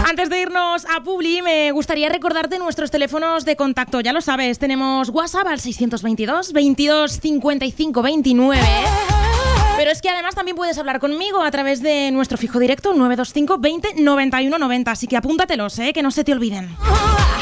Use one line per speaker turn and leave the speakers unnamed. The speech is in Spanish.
Antes de irnos a Publi, me gustaría recordarte nuestros teléfonos de contacto. Ya lo sabes, tenemos WhatsApp al 622 22 55 29. Pero es que además también puedes hablar conmigo a través de nuestro fijo directo 925 20 91 90. Así que apúntatelos, que no se te olviden.